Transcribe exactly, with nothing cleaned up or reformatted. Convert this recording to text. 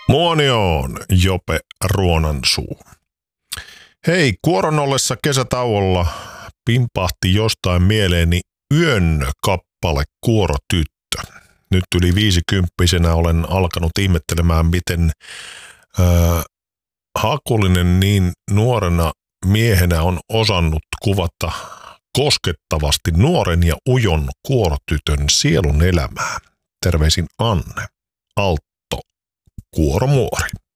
Muoni on Jope Ruonansuu. Hei, kuoron ollessa kesätauolla pimpahti jostain mieleeni Yön kappale Kuorotyttö. Nyt yli viisikymppisenä olen alkanut ihmettelemään, miten äh, Hakulinen niin nuorena miehenä on osannut kuvata koskettavasti nuoren ja ujon kuorotytön sielun elämää. Terveisin Anne, Altto, Kuoromuori.